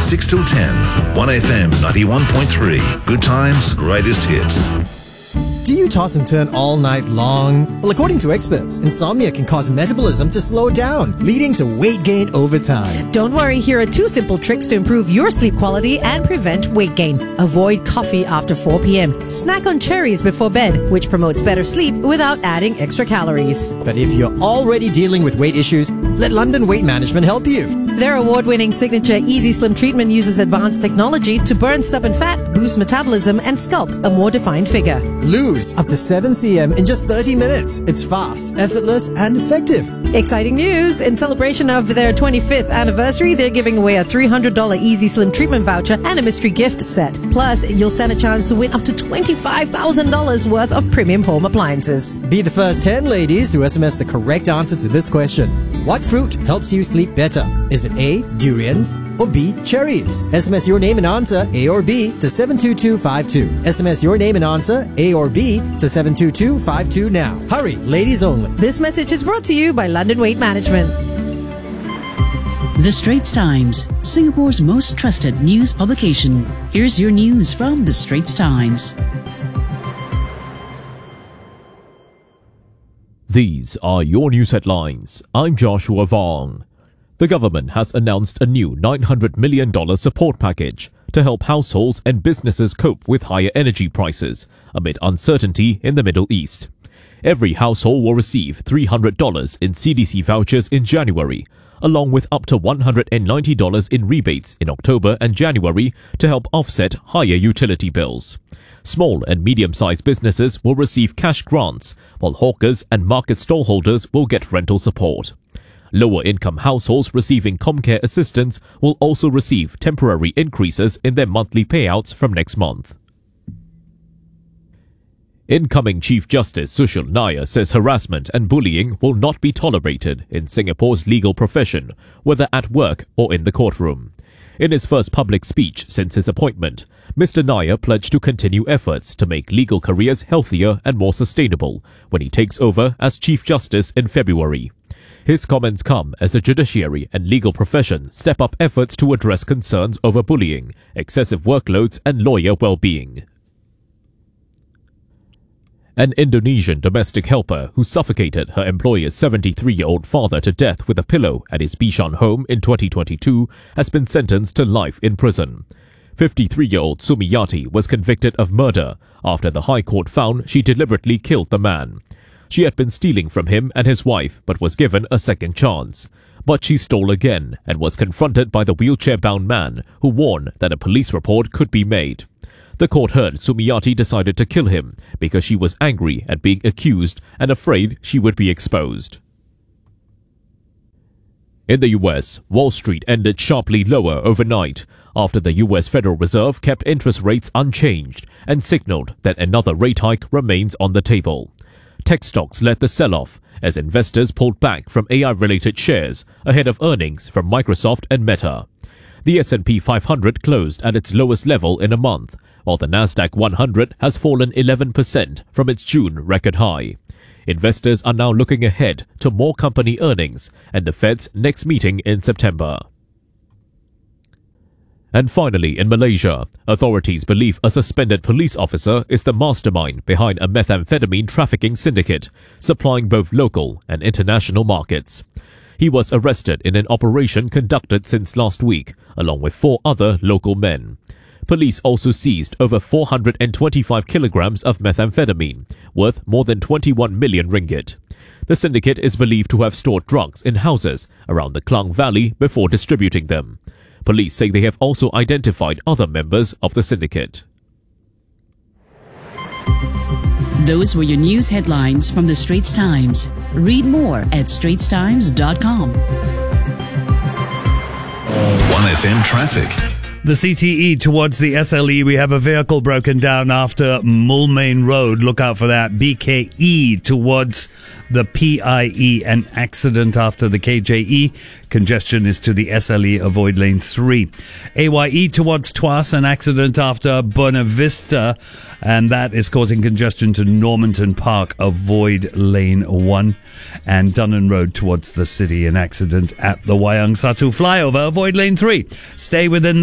6 till 10. 1FM 91.3. Good times, greatest hits. Do you toss and turn all night long? Well, according to experts, insomnia can cause metabolism to slow down, leading to weight gain over time. Don't worry, here are 2 simple tricks to improve your sleep quality and prevent weight gain. Avoid coffee after 4 p.m. Snack on cherries before bed, which promotes better sleep without adding extra calories. But if you're already dealing with weight issues, let London Weight Management help you. Their award-winning signature Easy Slim treatment uses advanced technology to burn stubborn fat, boost metabolism, and sculpt a more defined figure. Lose up to 7 cm in just 30 minutes. It's fast, effortless, and effective. Exciting news! In celebration of their 25th anniversary, they're giving away a $300 Easy Slim treatment voucher and a mystery gift set. Plus, you'll stand a chance to win up to $25,000 worth of premium home appliances. Be the first 10 ladies to SMS the correct answer to this question. What fruit helps you sleep better? Is it A, durians, or B, cherries? SMS your name and answer, A or B, to 72252. SMS your name and answer, A or B, to 72252 now. Hurry, ladies only. This message is brought to you by London Weight Management. The Straits Times, Singapore's most trusted news publication. Here's your news from The Straits Times. These are your news headlines. I'm Joshua Vong. The government has announced a new $900 million support package to help households and businesses cope with higher energy prices amid uncertainty in the Middle East. Every household will receive $300 in CDC vouchers in January, along with up to $190 in rebates in October and January to help offset higher utility bills. Small and medium-sized businesses will receive cash grants, while hawkers and market stallholders will get rental support. Lower-income households receiving Comcare assistance will also receive temporary increases in their monthly payouts from next month. Incoming Chief Justice Sushil Nair says harassment and bullying will not be tolerated in Singapore's legal profession, whether at work or in the courtroom. In his first public speech since his appointment, Mr. Nair pledged to continue efforts to make legal careers healthier and more sustainable when he takes over as Chief Justice in February. His comments come as the judiciary and legal profession step up efforts to address concerns over bullying, excessive workloads, and lawyer well-being. An Indonesian domestic helper who suffocated her employer's 73-year-old father to death with a pillow at his Bishan home in 2022 has been sentenced to life in prison. 53-year-old Sumiyati was convicted of murder after the High Court found she deliberately killed the man. She had been stealing from him and his wife but was given a second chance. But she stole again and was confronted by the wheelchair-bound man who warned that a police report could be made. The court heard Sumiyati decided to kill him because she was angry at being accused and afraid she would be exposed. In the US, Wall Street ended sharply lower overnight after the US Federal Reserve kept interest rates unchanged and signaled that another rate hike remains on the table. Tech stocks led the sell-off as investors pulled back from AI-related shares ahead of earnings from Microsoft and Meta. The S&P 500 closed at its lowest level in a month, while the Nasdaq 100 has fallen 11% from its June record high. Investors are now looking ahead to more company earnings and the Fed's next meeting in September. And finally, in Malaysia, authorities believe a suspended police officer is the mastermind behind a methamphetamine trafficking syndicate, supplying both local and international markets. He was arrested in an operation conducted since last week, along with 4 other local men. Police also seized over 425 kilograms of methamphetamine, worth more than 21 million ringgit. The syndicate is believed to have stored drugs in houses around the Klang Valley before distributing them. Police say they have also identified other members of the syndicate. Those were your news headlines from The Straits Times. Read more at straitstimes.com. 1FM traffic. The CTE towards the SLE, we have a vehicle broken down after Mulmain Road. Look out for that. BKE towards the PIE, an accident after the KJE. Congestion is to the SLE, avoid lane 3. AYE towards Tuas, an accident after Buena Vista, and that is causing congestion to Normanton Park, avoid lane 1. And Dunnan Road towards the city, an accident at the Wayang Satu flyover, avoid lane 3. Stay within